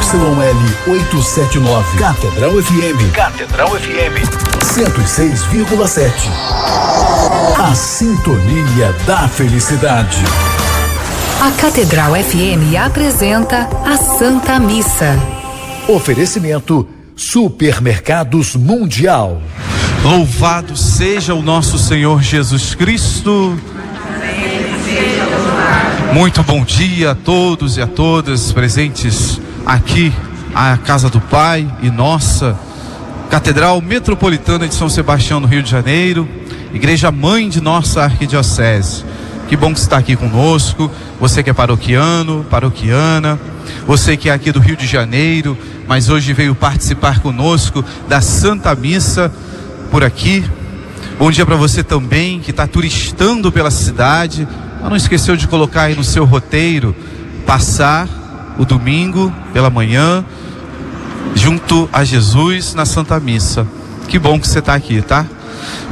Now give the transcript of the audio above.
ZYL 879. Catedral FM. Catedral FM 106,7. A sintonia da felicidade. A Catedral FM apresenta a Santa Missa. Oferecimento Supermercados Mundial. Louvado seja o nosso Senhor Jesus Cristo. Muito bom dia a todos e a todas presentes aqui à Casa do Pai e nossa Catedral Metropolitana de São Sebastião, no Rio de Janeiro, Igreja Mãe de nossa Arquidiocese. Que bom que você está aqui conosco, você que é paroquiano, paroquiana, você que é aqui do Rio de Janeiro, mas hoje veio participar conosco da Santa Missa por aqui. Bom dia para você também que está turistando pela cidade, mas não esqueceu de colocar aí no seu roteiro, passar o domingo pela manhã, junto a Jesus na Santa Missa. Que bom que você está aqui, tá?